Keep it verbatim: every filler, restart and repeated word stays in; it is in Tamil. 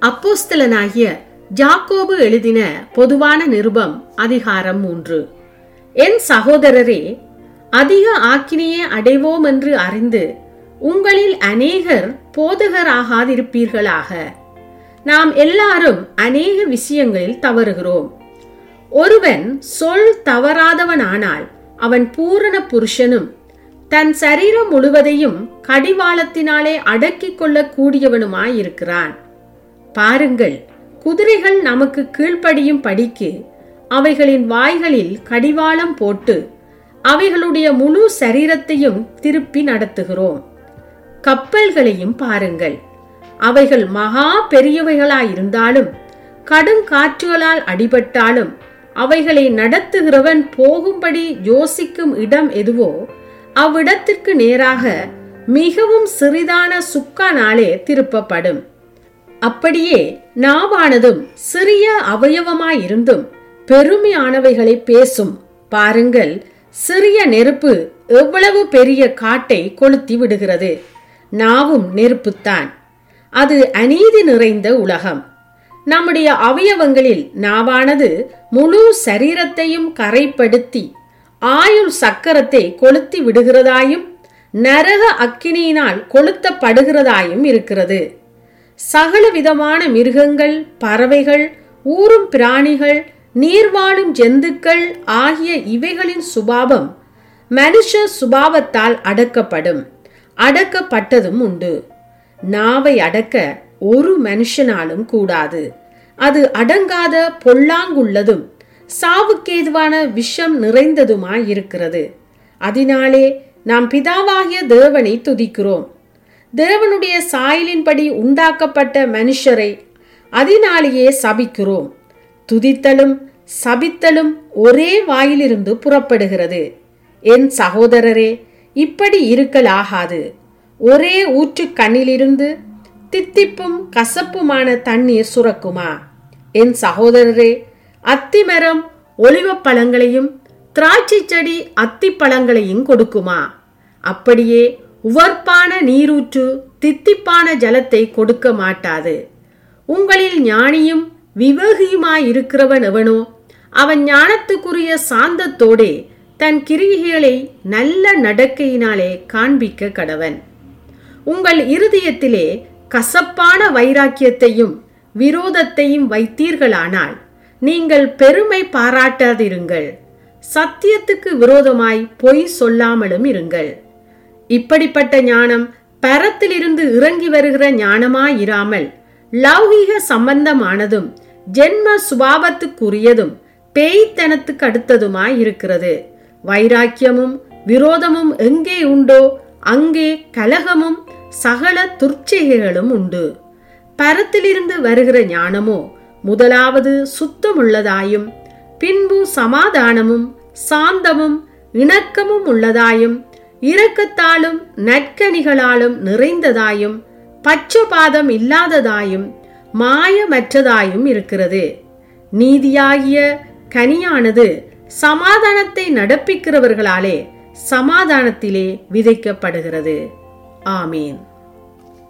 அப்போஸ்தலனாகிய யாக்கோபு எழுதின பொதுவான நிருபம் அதிகாரம் மூன்று. என் சகோதரரே, அதிக ஆக்கினையை அடைவோம் என்று அறிந்து உங்களில் அநேகர் போதகராகாதிருப்பீர்களாக. நாம் எல்லாரும் அநேக விஷயங்களில் தவறுகிறோம். ஒருவன் சொல் தவறாதவனானால் அவன் பூரண புருஷனும் தன் சரீரம் முழுவதையும் கடிவாளத்தினாலே அடக்கிக் கொள்ள கூடியவனுமாயிருக்கிறான். பாருங்கள், குதிரைகள் நமக்கு கீழ்ப்படியும் படிக்கு அவைகளின் வாய்களில் கடிவாளம் போட்டு அவைகளுடைய முழு சரீரத்தையும் திருப்பி நடத்துகிறோம். கப்பல்களையும் பாருங்கள், அவைகள் மகா பெரியவைகளாயிருந்தாலும் கடுங்காற்றுகளால் அடிபட்டாலும் அவைகளை நடத்துகிறவன் போகும்படி யோசிக்கும் இடம் எதுவோ அவ்விடத்திற்கு நேராக மிகவும் சிறிதான சுக்கானாலே திருப்பப்படும். அப்படியே நாவானதும் சிறிய அவயவமாயிருந்தும் பெருமையானவைகளை பேசும். பாருங்கள், சிறிய நெருப்பு எவ்வளவு பெரிய காட்டை கொளுத்தி விடுகிறது. நாவும் நெருப்புத்தான். அது அநீதி நிறைந்த உலகம். நம்முடைய அவயவங்களில் நாவானது முழு சரீரத்தையும் கரைப்படுத்தி ஆயுள் சக்கரத்தை கொளுத்தி விடுகிறதாயும் நரக அக்கினியினால் கொளுத்தப்படுகிறதாயும் இருக்கிறது. சகல விதமான மிருகங்கள், பறவைகள், ஊரும் பிராணிகள், நீர்வாழும் ஜந்துக்கள் ஆகிய இவைகளின் சுபாவம் மனுஷ சுபாவத்தால் அடக்கப்படும், அடக்கப்பட்டதும் உண்டு. நாவை அடக்க ஒரு மனுஷனாலும் கூடாது. அது அடங்காத பொல்லாங்குள்ளதும் சாவுக்கேதுவான விஷம் நிறைந்ததுமாயிருக்கிறது. அதனாலே நாம் பிதாவாகிய தேவனை துதிக்கிறோம். தேவனுடைய சாயலின்படி உண்டாக்கப்பட்ட மனுஷரை அதனாலேயே சபிக்கிறோம். துதித்தலும் சபித்தலும் ஒரே வாயிலிருந்து புறப்படுகிறது. என் சகோதரரே, இப்படி இருக்கலாகாது. ஒரே ஊற்று கண்ணிலிருந்து தித்திப்பும் கசப்புமான தண்ணீர் சுரக்குமா? என் சகோதரரே, அத்திமரம் ஒலிவ பழங்களையும் திராட்சை செடி அத்திப்பழங்களையும் கொடுக்குமா? அப்படியே உவர்ப்பான நீரூற்று தித்திப்பான ஜலத்தை கொடுக்க மாட்டாது. உங்களில் ஞானியும் விவேகியுமாயிருக்கிறவன் எவனோ அவன் ஞானத்துக்குரிய சாந்தத்தோடே தன் கிரியைகளை நல்ல நடக்கையினாலே காண்பிக்க கடவன். உங்கள் இருதயத்திலே கசப்பான வைராக்கியத்தையும் விரோதத்தையும் வைத்தீர்களானால் நீங்கள் பெருமை பாராட்டாதிருங்கள். சத்தியத்துக்கு விரோதமாய் பொய் சொல்லாமலும் இருங்கள். இப்படிப்பட்ட ஞானம் பரத்திலிருந்து இறங்கி வருகிற ஞானமாயிராமல் லௌகிக சம்பந்தமானதும் ஜென்ம சுபாவத்துக்குரியதும் பேய்த்தனத்துக்கு அடுத்ததுமாய் இருக்கிறது. வைராக்கியமும் விரோதமும் எங்கே உண்டோ அங்கே கலகமும் சகல துர்ச்செய்கைகளும் உண்டு. பரத்திலிருந்து வருகிற ஞானமோ முதலாவது சுத்தமுள்ளதாயும் பின்பு சமாதானமும் சாந்தமும் இணக்கமும் உள்ளதாயும் இரக்கத்தாலும் நற்கனிகளாலும் நிறைந்ததாயும் பட்சபாதம் இல்லாததாயும் மாயமற்றதாயும் இருக்கிறது. நீதியாகிய கனியானது சமாதானத்தை நடப்பிக்கிறவர்களாலே சமாதானத்திலே விதைக்கப்படுகிறது. ஆமீன்.